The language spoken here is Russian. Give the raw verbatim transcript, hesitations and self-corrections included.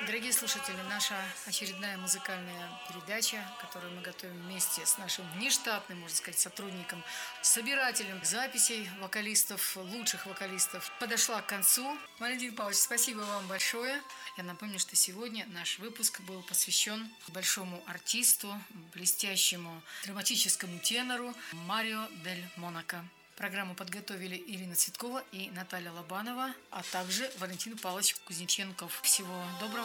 Дорогие слушатели, наша очередная музыкальная передача, которую мы готовим вместе с нашим внештатным, можно сказать, сотрудником, собирателем записей вокалистов, лучших вокалистов, подошла к концу. Валентин Павлович, спасибо вам большое. Я напомню, что сегодня наш выпуск был посвящен большому артисту, блестящему драматическому тенору Марио дель Монако. Программу подготовили Ирина Цветкова и Наталья Лобанова, а также Валентин Павлович Кузнеченков. Всего доброго.